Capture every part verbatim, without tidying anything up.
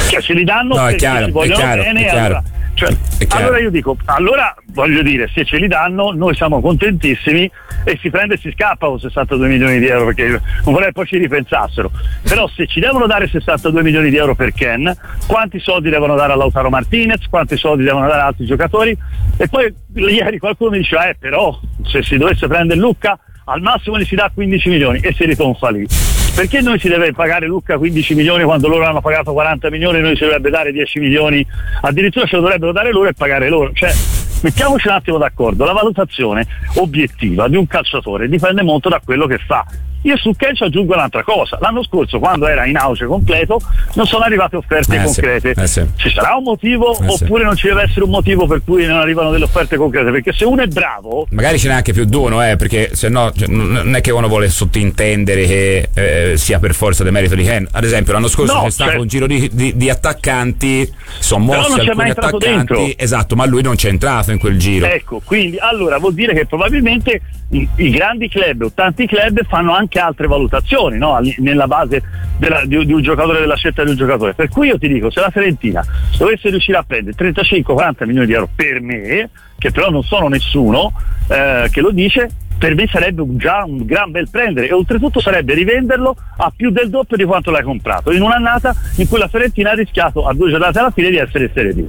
Cioè se li danno no, è perché chiaro, si vogliono è chiaro, bene, è chiaro. allora, cioè, allora io dico, allora voglio dire, se ce li danno noi siamo contentissimi e si prende e si scappa con sessantadue milioni di euro, perché non vorrei poi ci ripensassero. Però se ci devono dare sessantadue milioni di euro per Ken, quanti soldi devono dare a Lautaro Martinez, quanti soldi devono dare a altri giocatori? E poi ieri qualcuno mi diceva eh però se si dovesse prendere Lucca al massimo gli si dà quindici milioni e si ritonfa lì. Perché noi si deve pagare Lucca quindici milioni quando loro hanno pagato quaranta milioni e noi ci dovrebbe dare dieci milioni, addirittura ce lo dovrebbero dare loro e pagare loro? Cioè mettiamoci un attimo d'accordo, la valutazione obiettiva di un calciatore dipende molto da quello che fa. Io sul calcio aggiungo un'altra cosa: l'anno scorso, quando era in auge completo, non sono arrivate offerte eh concrete. Sì, eh sì. Ci sarà un motivo eh oppure sì. non ci deve essere un motivo per cui non arrivano delle offerte concrete? Perché se uno è bravo, magari ce n'è anche più di uno, eh, perché se no cioè, non è che uno vuole sottintendere che eh, sia per forza del merito di Ken. Ad esempio l'anno scorso no, c'è stato certo. un giro di, di, di attaccanti, sono mossi alcuni attaccanti, dentro. esatto, ma lui non c'è entrato in quel giro. Ecco, quindi allora vuol dire che probabilmente i, i grandi club o tanti club fanno anche altre valutazioni, no? Nella base della, di, di un giocatore, della scelta di un giocatore. Per cui io ti dico, se la Fiorentina dovesse riuscire a prendere trentacinque quaranta milioni di euro per me, che però non sono nessuno eh, che lo dice, per me sarebbe un, già un gran bel prendere, e oltretutto sarebbe rivenderlo a più del doppio di quanto l'hai comprato in un'annata in cui la Fiorentina ha rischiato a due giornate alla fine di essere in Serie B.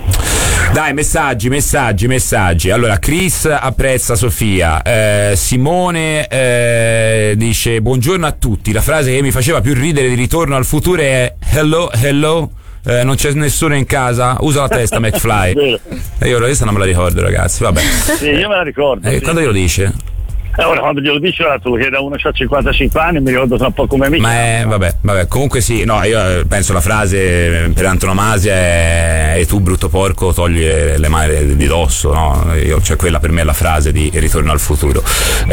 Dai, messaggi, messaggi, messaggi. Allora, Chris apprezza Sofia. Eh, Simone eh, dice: buongiorno a tutti. La frase che mi faceva più ridere di Ritorno al futuro è hello, hello. Eh, non c'è nessuno in casa? Usa la testa, McFly. E io questa non me la ricordo, ragazzi. Vabbè. Sì, io me la ricordo. Eh, sì. Quando glielo dice? Eh, ora quando glielo dice te lo chiede a uno che ha cinquantacinque anni, mi ricordo tra un po' come amico. Ma è, vabbè, vabbè, comunque sì, no, io penso la frase per antonomasia è e tu brutto porco togli le mani di dosso, no? Io, cioè quella per me è la frase di Ritorno al futuro.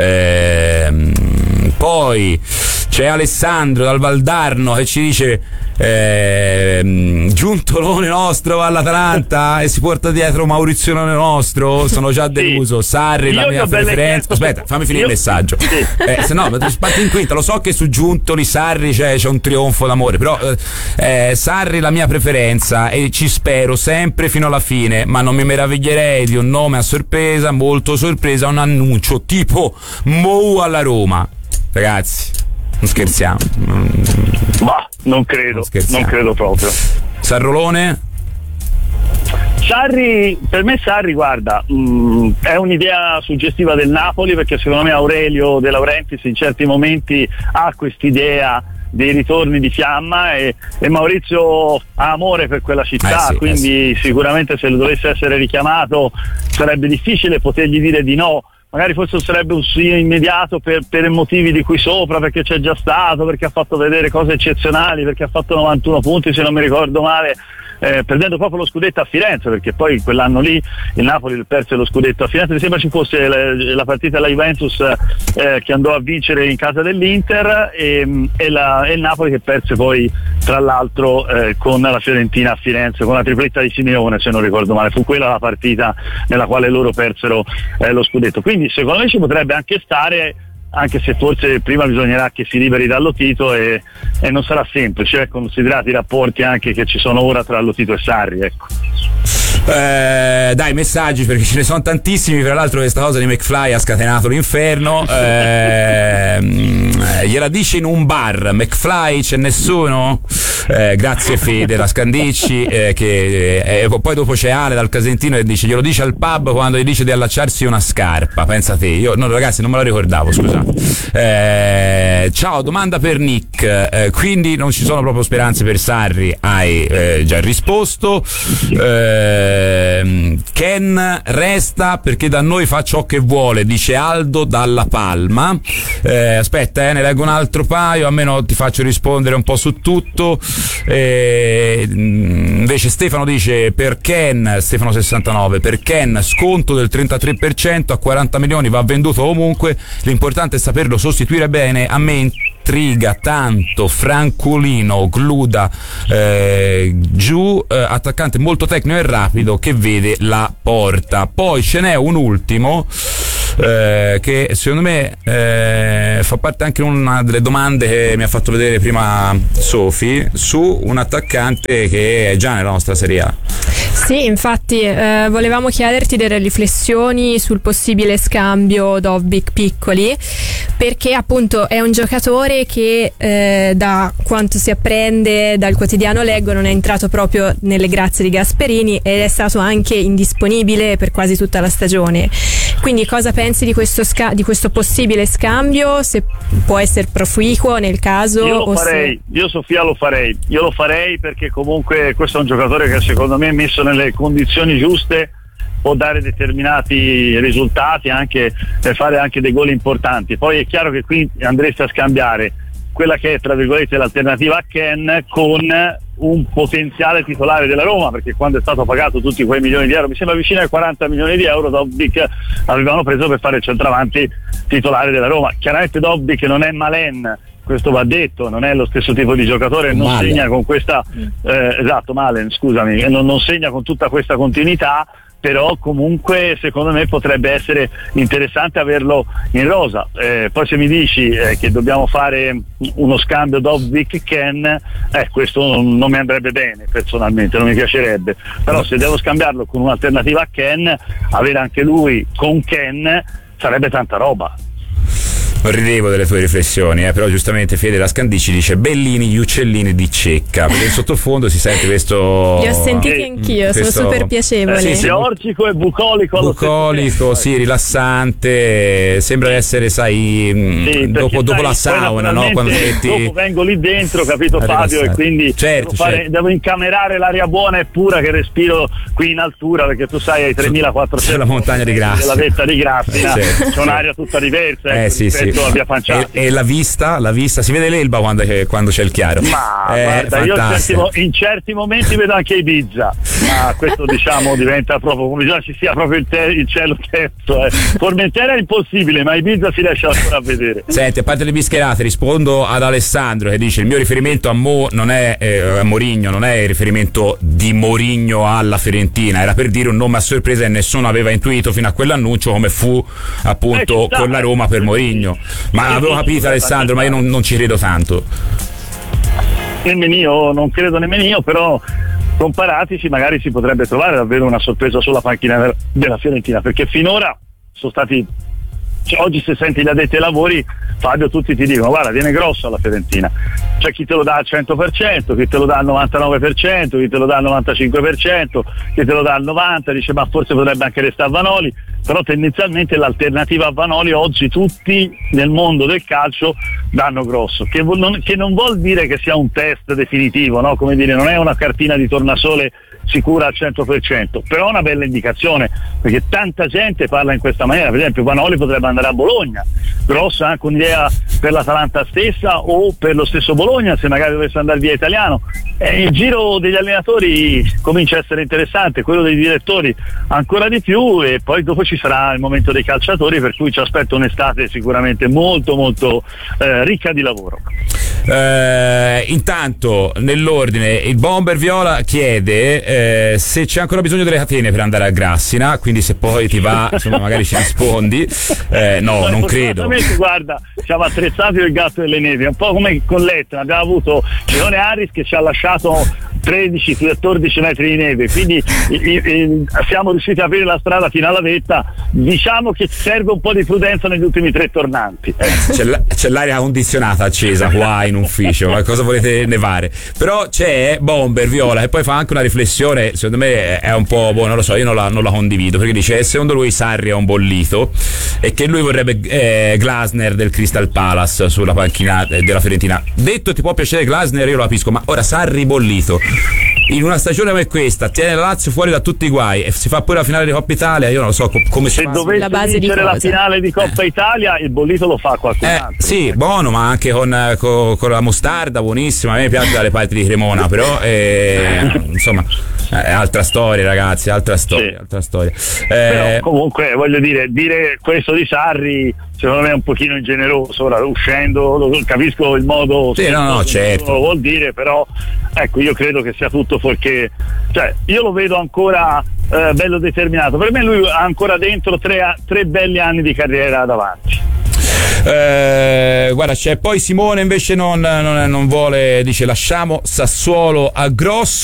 Ehm, poi c'è Alessandro dal Valdarno che ci dice ehm, Giuntolone nostro all'Atalanta e si porta dietro Maurizione nostro, sono già deluso. Sì. Sarri, la mia preferenza. Aspetta, fammi finire il messaggio. Sì. Eh, se no, spatti in quinta. Lo so che su Giuntoli, Sarri c'è, c'è un trionfo d'amore, però eh, Sarri la mia preferenza e ci spero sempre fino alla fine, ma non mi meraviglierei di un nome a sorpresa, molto sorpresa, un annuncio tipo Mou alla Roma. Ragazzi, non scherziamo. Ma non credo, non, non credo proprio. Sarrolone? Sarri, per me Sarri, guarda, mh, è un'idea suggestiva del Napoli, perché secondo me Aurelio De Laurentiis in certi momenti ha quest'idea dei ritorni di fiamma e, e Maurizio ha amore per quella città, eh sì, quindi eh sì. Sicuramente se lo dovesse essere richiamato sarebbe difficile potergli dire di no. Magari forse non sarebbe un sì immediato per, per motivi di qui sopra, perché c'è già stato, perché ha fatto vedere cose eccezionali, perché ha fatto novantuno punti se non mi ricordo male, eh, perdendo proprio lo scudetto a Firenze, perché poi quell'anno lì il Napoli perse lo scudetto a Firenze. Mi sembra ci fosse la, la partita della Juventus eh, che andò a vincere in casa dell'Inter e, e, la, e il Napoli che perse poi tra l'altro eh, con la Fiorentina a Firenze, con la tripletta di Simeone se non ricordo male. Fu quella la partita nella quale loro persero eh, lo scudetto. Quindi secondo me ci potrebbe anche stare, anche se forse prima bisognerà che si liberi da Lotito e, e non sarà semplice, eh, considerati i rapporti anche che ci sono ora tra Lotito e Sarri, ecco. Eh, dai, messaggi, perché ce ne sono tantissimi. Tra l'altro questa cosa di McFly ha scatenato l'inferno. eh, gliela dice in un bar McFly, c'è nessuno? Eh, grazie Fede da Scandicci, eh, che eh, poi dopo c'è Ale dal Casentino che dice glielo dice al pub quando gli dice di allacciarsi una scarpa. Pensa te, io no ragazzi non me la ricordavo, scusate. Eh, ciao, domanda per Nick, eh, quindi non ci sono proprio speranze per Sarri? Hai eh, già risposto. eh, Ken resta perché da noi fa ciò che vuole, dice Aldo dalla Palma. eh, aspetta, eh, ne leggo un altro paio, almeno ti faccio rispondere un po' su tutto. Eh, invece Stefano dice per Ken, Stefano sessantanove, per Ken sconto del trentatré per cento a quaranta milioni, va venduto comunque, l'importante è saperlo sostituire bene. A me intriga tanto Francolino Gluda eh, giù, eh, attaccante molto tecnico e rapido che vede la porta. Poi ce n'è un ultimo eh, che secondo me eh, fa parte anche una delle domande che mi ha fatto vedere prima Sofi su un attaccante che è già nella nostra Serie A. Sì, infatti eh, volevamo chiederti delle riflessioni sul possibile scambio Dovbyk-Piccoli, perché appunto è un giocatore che eh, da quanto si apprende dal quotidiano Leggo non è entrato proprio nelle grazie di Gasperini ed è stato anche indisponibile per quasi tutta la stagione. Quindi cosa pensi di questo, sca- di questo possibile scambio, se può essere proficuo nel caso? Io lo o farei, se... io Sofia lo farei, io lo farei perché comunque questo è un giocatore che secondo me messo nelle condizioni giuste può dare determinati risultati, anche per fare anche dei gol importanti. Poi è chiaro che qui andreste a scambiare quella che è tra virgolette l'alternativa a Ken con un potenziale titolare della Roma, perché quando è stato pagato tutti quei milioni di euro, mi sembra vicino ai quaranta milioni di euro, Dovbyk avevano preso per fare il centravanti titolare della Roma. Chiaramente Dovbyk non è Malen, questo va detto, non è lo stesso tipo di giocatore, non Malen. segna con questa eh, esatto Malen scusami non, non segna con tutta questa continuità, però comunque secondo me potrebbe essere interessante averlo in rosa. Eh, poi se mi dici eh, che dobbiamo fare uno scambio Dovbyk-Ken, eh, questo non, non mi andrebbe bene personalmente, non mi piacerebbe, però se devo scambiarlo con un'alternativa a Ken, avere anche lui con Ken sarebbe tanta roba. Non ridevo delle tue riflessioni, eh, però giustamente Fede Lascandici dice Bellini, gli uccellini di Cecca, perché in sottofondo si sente questo... Li ho sentiti anch'io, questo... sono super piacevoli. Eh, sì, georgico e bucolico. Bucolico, sì, rilassante, sembra essere, sai, sì, dopo, dopo la sauna, no? Quando metti... Dopo vengo lì dentro, capito Fabio, e quindi certo, devo, fare, certo. devo incamerare l'aria buona e pura che respiro qui in altura, perché tu sai ai tremilaquattrocento la montagna di Grassi, la vetta di Grassina, certo, c'è certo. un'aria tutta diversa, eh, ecco, sì, sì. E, e la vista, la vista, si vede l'Elba quando, quando c'è il chiaro. Ma è guarda, io in certi, in certi momenti vedo anche Ibiza, ma questo diciamo diventa proprio, come bisogna ci sia proprio il, te, il cielo terzo. Eh. Formentera è impossibile, ma Ibiza si riesce ancora a vedere. Senti, a parte le bischerate, rispondo ad Alessandro che dice: il mio riferimento a Mo non è eh, a Mourinho, non è il riferimento di Mourinho alla Fiorentina, era per dire un nome a sorpresa e nessuno aveva intuito fino a quell'annuncio come fu appunto eh, con la Roma per Mourinho. Ma avevo capito Alessandro, ma io non, non ci credo tanto. Nemmeno io, non credo nemmeno io, però comparatici magari si potrebbe trovare davvero una sorpresa sulla panchina della Fiorentina, perché finora sono stati, cioè, oggi se senti gli addetti ai lavori, Fabio, tutti ti dicono guarda viene grosso alla Fiorentina, c'è chi te lo dà al cento per cento, chi te lo dà al novantanove per cento, chi te lo dà al novantacinque per cento, chi te lo dà al novanta per cento, dice ma forse potrebbe anche restare a Vanoli, però tendenzialmente l'alternativa a Vanoli oggi tutti nel mondo del calcio danno grosso, che non, che non vuol dire che sia un test definitivo, no? Come dire, non è una cartina di tornasole sicura al cento per cento, però è una bella indicazione, perché tanta gente parla in questa maniera. Per esempio Vanoli potrebbe andare a Bologna, grossa anche un'idea per l'Atalanta stessa o per lo stesso Bologna se magari dovesse andare via Italiano. E il giro degli allenatori comincia a essere interessante, quello dei direttori ancora di più, e poi dopo ci sarà il momento dei calciatori, per cui ci aspetta un'estate sicuramente molto molto eh, ricca di lavoro. Eh, intanto nell'ordine il Bomber Viola chiede eh, se c'è ancora bisogno delle catene per andare a Grassina, quindi se poi ti va insomma magari ci rispondi. Eh, no, no, non credo. Guarda, siamo attrezzati del gatto delle nevi, è un po' come con l'Etna, abbiamo avuto Leone Harris che ci ha lasciato tredici quattordici metri di neve, quindi i, i, siamo riusciti a aprire la strada fino alla vetta. Diciamo che serve un po' di prudenza negli ultimi tre tornanti. Eh. C'è, la, c'è l'aria condizionata accesa qua in ufficio, ma cosa volete nevare? Però c'è Bomber Viola e poi fa anche una riflessione, secondo me è un po', boh, non lo so, io non la, non la condivido, perché dice secondo lui Sarri è un bollito e che lui vorrebbe eh, Glasner del Crystal Palace sulla panchina della Fiorentina. Detto ti può piacere Glasner, io lo capisco, ma ora Sarri bollito in una stagione come questa tiene la Lazio fuori da tutti i guai e si fa pure la finale di Coppa Italia, io non lo so co- come si se fa. Se dovesse la base vincere di la finale di Coppa eh. Italia, il bollito lo fa qualcun eh, altro. Sì, buono, ma anche con, con, con la mostarda buonissima, a me piace dalle parti di Cremona, però eh, insomma è altra storia ragazzi, altra storia, sì. altra storia. Eh, però comunque voglio dire, dire questo di Sarri secondo me è un pochino ingeneroso, ora uscendo lo, capisco il modo sì, no, no, certo. vuol dire, però ecco io credo che sia tutto fuorché, cioè io lo vedo ancora eh, bello determinato. Per me lui ha ancora dentro tre, tre belli anni di carriera davanti. Eh, guarda, c'è poi Simone invece non, non, non vuole, dice lasciamo Sassuolo a Grosso.